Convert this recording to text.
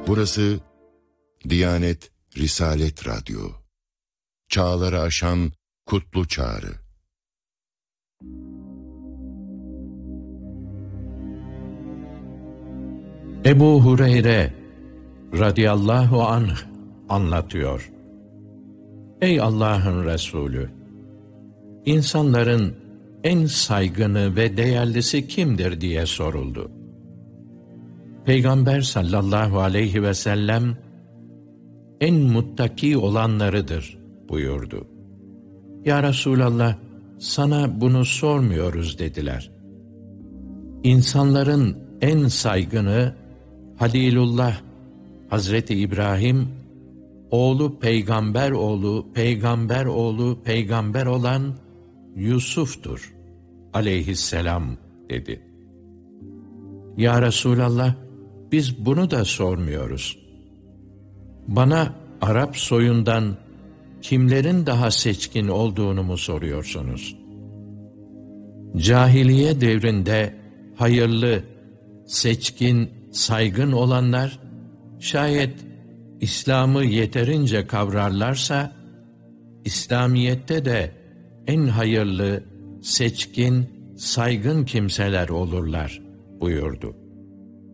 Burası Diyanet Risalet Radyo. Çağları aşan kutlu çağrı. Ebu Hureyre radıyallahu anh anlatıyor. Ey Allah'ın Resulü! İnsanların en saygını ve değerlisi kimdir diye soruldu. Peygamber sallallahu aleyhi ve sellem en muttaki olanlarıdır buyurdu. Ya Resulallah, sana bunu sormuyoruz dediler. İnsanların en saygını Halilullah Hazreti İbrahim, oğlu peygamber oğlu, peygamber oğlu, peygamber olan Yusuf'tur aleyhisselam dedi. Ya Resulallah, biz bunu da sormuyoruz. Bana Arap soyundan kimlerin daha seçkin olduğunu mu soruyorsunuz? Cahiliye devrinde hayırlı, seçkin, saygın olanlar, şayet İslam'ı yeterince kavrarlarsa, İslamiyet'te de en hayırlı, seçkin, saygın kimseler olurlar buyurdu.